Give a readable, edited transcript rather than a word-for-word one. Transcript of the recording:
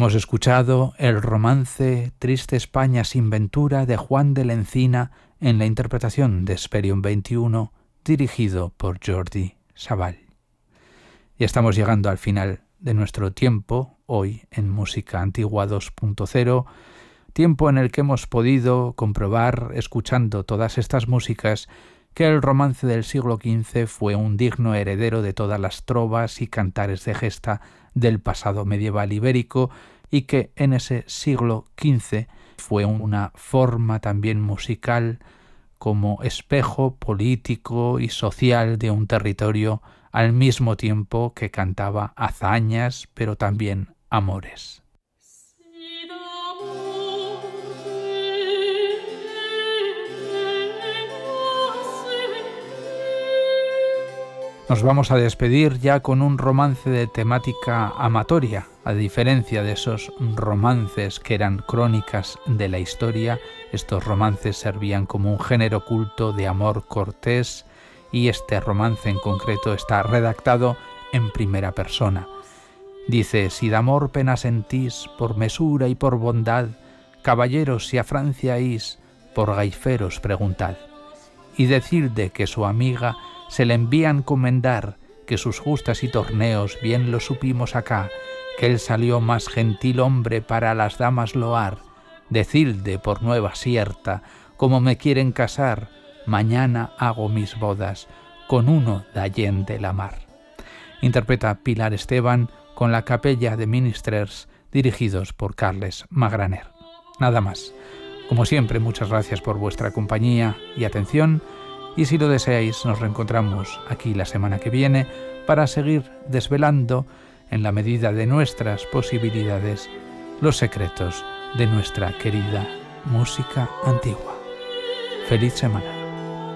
Hemos escuchado el romance Triste España sin Ventura de Juan de la Encina en la interpretación de Hesperion 21, dirigido por Jordi Savall. Y estamos llegando al final de nuestro tiempo, hoy en Música Antigua 2.0, tiempo en el que hemos podido comprobar, escuchando todas estas músicas, que el romance del siglo XV fue un digno heredero de todas las trovas y cantares de gesta del pasado medieval ibérico y que en ese siglo XV fue una forma también musical como espejo político y social de un territorio al mismo tiempo que cantaba hazañas pero también amores. Nos vamos a despedir ya con un romance de temática amatoria, a diferencia de esos romances que eran crónicas de la historia. Estos romances servían como un género culto de amor cortés y este romance en concreto está redactado en primera persona. Dice: si de amor pena sentís, por mesura y por bondad, caballeros, si a Francia ís, por gaiferos preguntad. Y decirde que su amiga se le envían comendar, que sus justas y torneos bien lo supimos acá, que él salió más gentil hombre para las damas loar. Decilde por nueva cierta, como me quieren casar, mañana hago mis bodas con uno de allende la mar. Interpreta Pilar Esteban con la Capella de Ministers, dirigidos por Carles Magraner. Nada más. Como siempre, muchas gracias por vuestra compañía y atención. Y si lo deseáis, nos reencontramos aquí la semana que viene para seguir desvelando, en la medida de nuestras posibilidades, los secretos de nuestra querida música antigua. ¡Feliz semana!